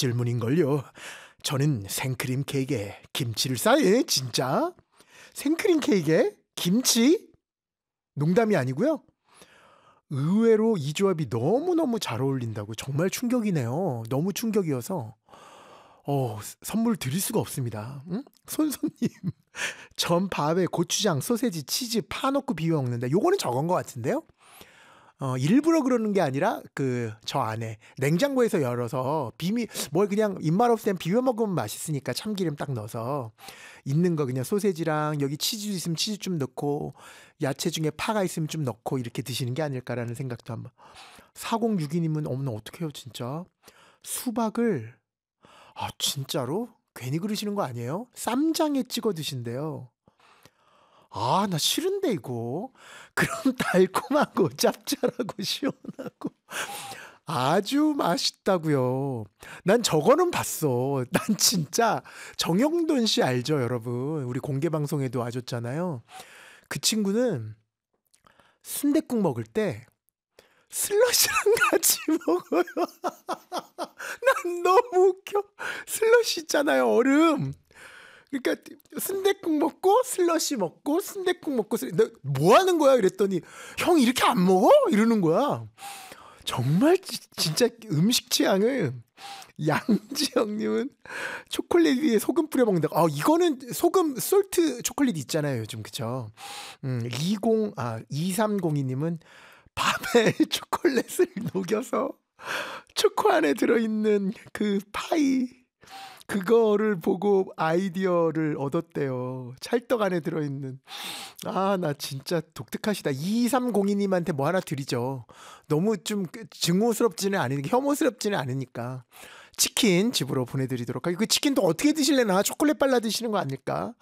질문인걸요. 저는 생크림 케이크에 김치를 싸요. 진짜? 생크림 케이크에 김치? 농담이 아니고요. 의외로 이 조합이 너무너무 잘 어울린다고 정말 충격이네요. 너무 충격이어서 선물 드릴 수가 없습니다. 응? 손손님 전 밥에 고추장, 소세지, 치즈, 파 넣고 비벼 먹는데 요거는 적은 것 같은데요. 일부러 그러는 게 아니라 저 안에 냉장고에서 열어서 뭘 그냥 입맛 없을 땐 비벼 먹으면 맛있으니까 참기름 딱 넣어서 있는 거 그냥 소세지랑 여기 치즈 있으면 치즈 좀 넣고 야채 중에 파가 있으면 좀 넣고 이렇게 드시는 게 아닐까라는 생각도 한번. 4062님은 어머나 어떡해요 진짜. 수박을 진짜로? 괜히 그러시는 거 아니에요? 쌈장에 찍어 드신대요. 나 싫은데 이거. 그럼 달콤하고 짭짤하고 시원하고 아주 맛있다고요. 난 저거는 봤어. 난 진짜 정영돈 씨 알죠, 여러분? 우리 공개 방송에도 와줬잖아요. 그 친구는 순댓국 먹을 때 슬러시랑 같이 먹어요. 난 너무 웃겨. 슬러시 있잖아요, 얼음. 그러니까 순댓국 먹고 슬러시 먹고 순댓국 먹고 너 뭐 하는 거야? 그랬더니 형 이렇게 안 먹어? 이러는 거야. 정말 진짜 음식 취향을. 양지영님은 초콜릿 위에 소금 뿌려 먹는다. 이거는 소금 솔트 초콜릿 있잖아요 요즘. 그쵸? 2302님은 밥에 초콜릿을 녹여서 초코 안에 들어있는 그 파이 그거를 보고 아이디어를 얻었대요. 찰떡 안에 들어있는. 나 진짜 독특하시다. 2302님한테 뭐 하나 드리죠. 너무 좀 증오스럽지는 않으니까, 혐오스럽지는 않으니까 치킨 집으로 보내드리도록 하겠습니다. 그 치킨도 어떻게 드실래나? 초콜릿 발라 드시는 거 아닐까?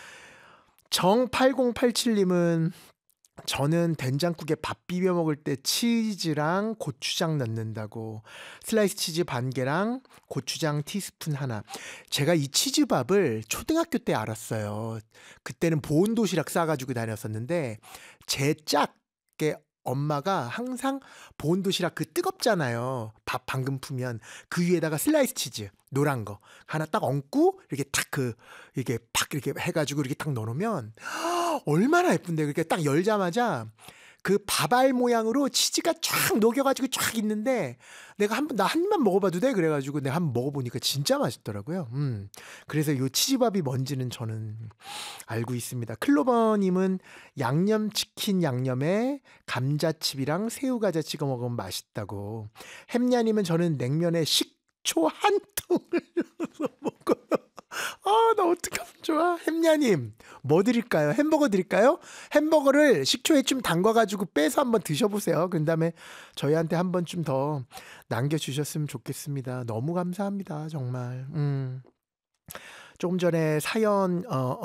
정8087님은 저는 된장국에 밥 비벼 먹을 때 치즈랑 고추장 넣는다고. 슬라이스 치즈 반 개랑 고추장 티스푼 하나. 제가 이 치즈밥을 초등학교 때 알았어요. 그때는 보온 도시락 싸가지고 다녔었는데 제 짝게 엄마가 항상 보온 도시락 뜨겁잖아요. 밥 방금 풀면 그 위에다가 슬라이스 치즈 노란 거 하나 딱 얹고 이렇게 이게 팍 이렇게 해가지고 이렇게 딱 넣어놓으면 얼마나 예쁜데. 그렇게 딱 열자마자 그 밥알 모양으로 치즈가 쫙 녹여가지고 쫙 있는데 내가 나 한 입만 먹어봐도 돼? 그래가지고 내가 한번 먹어보니까 진짜 맛있더라고요. 그래서 요 치즈밥이 뭔지는 저는 알고 있습니다. 클로버님은 양념치킨 양념에 감자칩이랑 새우과자 찍어 먹으면 맛있다고. 햄냐님은 저는 냉면에 식초 한 통을 넣어서 먹어요. 나 어떡하면 좋아. 햄냐님 뭐 드릴까요? 햄버거 드릴까요? 햄버거를 식초에 좀 담가가지고 빼서 한번 드셔보세요. 그 다음에 저희한테 한 번쯤 더 남겨주셨으면 좋겠습니다. 너무 감사합니다 정말. 조금 전에 사연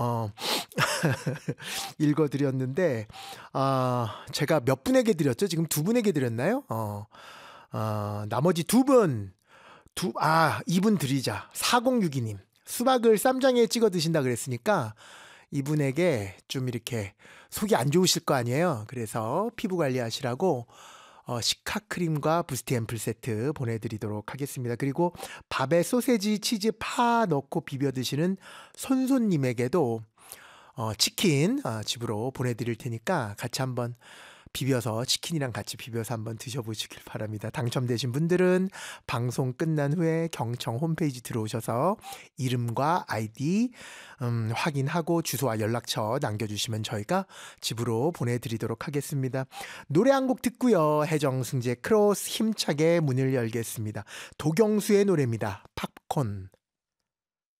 읽어드렸는데 제가 몇 분에게 드렸죠? 지금 두 분에게 드렸나요? 나머지 두 분 2분 드리자. 4062님 수박을 쌈장에 찍어 드신다 그랬으니까 이분에게 좀 이렇게 속이 안 좋으실 거 아니에요. 그래서 피부 관리하시라고 시카크림과 부스트 앰플 세트 보내드리도록 하겠습니다. 그리고 밥에 소세지, 치즈, 파 넣고 비벼 드시는 손손님에게도 치킨 집으로 보내드릴 테니까 같이 한번 비벼서 치킨이랑 같이 비벼서 한번 드셔보시길 바랍니다. 당첨되신 분들은 방송 끝난 후에 경청 홈페이지 들어오셔서 이름과 아이디 확인하고 주소와 연락처 남겨주시면 저희가 집으로 보내드리도록 하겠습니다. 노래 한 곡 듣고요. 해정승재 크로스 힘차게 문을 열겠습니다. 도경수의 노래입니다. 팝콘.